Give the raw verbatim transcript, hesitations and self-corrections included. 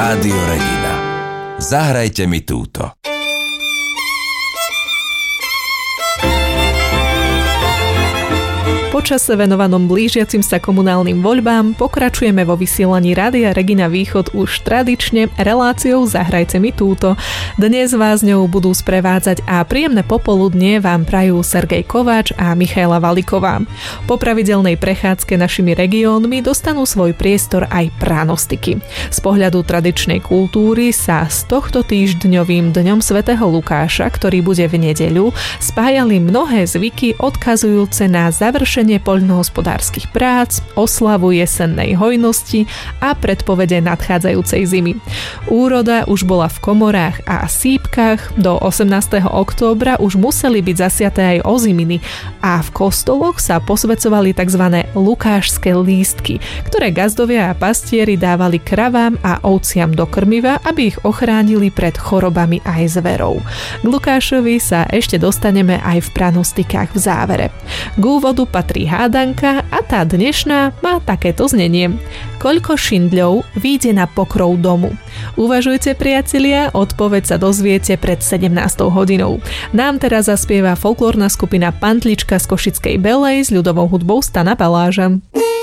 Rádio Regina. Zahrajte mi túto. Po čase venovanom blížiacim sa komunálnym voľbám pokračujeme vo vysielaní Rádia Regina Východ už tradične reláciou Zahrajte mi túto. Dnes vás ňou budú sprevádzať a príjemné popoludnie vám prajú Sergej Kováč a Michaela Valiková. Po pravidelnej prechádzke našimi regiónmi dostanú svoj priestor aj pranostiky. Z pohľadu tradičnej kultúry sa s tohto týždňovým dňom svätého Lukáša, ktorý bude v nedeľu, spájali mnohé zvyky odkazujúce na završenie poľnohospodárskych prác, oslavu jesennej hojnosti a predpovede nadchádzajúcej zimy. Úroda už bola v komorách a sípkach, do osemnásteho októbra už museli byť zasiaté aj oziminy a v kostoloch sa posväcovali tzv. Lukášske lístky, ktoré gazdovia a pastieri dávali kravám a ovciam do krmiva, aby ich ochránili pred chorobami aj zverou. K Lukášovi sa ešte dostaneme aj v pranostikách v závere. K úvodu patrí hádanka a tá dnešná má takéto znenie. Koľko šindľov vyjde na pokrov domu? Uvažujte, priatelia, odpoveď sa dozviete pred sedemnástou hodinou. Nám teraz zaspieva folklórna skupina Pantlička z Košickej Belej s ľudovou hudbou Stana Baláža.